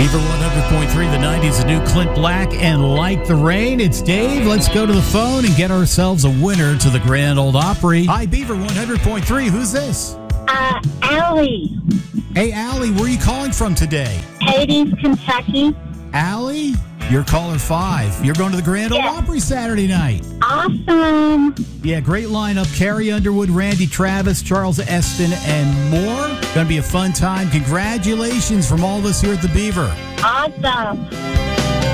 Beaver 100.3, the 90s, the new Clint Black and Like the Rain. It's Dave. Let's go to the phone and get ourselves a winner to the Grand Ole Opry. Hi, Beaver 100.3. Who's this? Allie. Hey, Allie, where are you calling from today? Hades, Kentucky. Allie, you're caller 5. You're going to the Grand Ole Opry Saturday night. Awesome. Yeah, great lineup. Carrie Underwood, Randy Travis, Charles Esten, and more. Going to be a fun time. Congratulations from all of us here at the Beaver. Awesome.